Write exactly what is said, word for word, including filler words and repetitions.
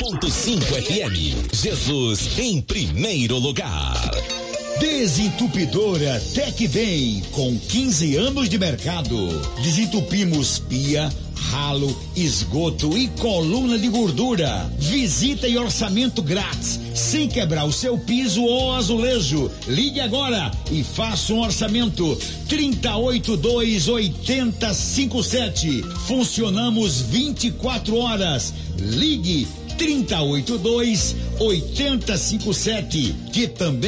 ponto cinco F M. Jesus em primeiro lugar. Desentupidora Tecvem, com quinze anos de mercado. Desentupimos pia, ralo, esgoto e coluna de gordura. Visita e orçamento grátis, sem quebrar o seu piso ou azulejo. Ligue agora e faça um orçamento. trinta e oito, dois, oitenta, cinquenta e sete. Funcionamos vinte e quatro horas. Ligue trinta e oito, dois, oitenta, cinquenta e sete, que também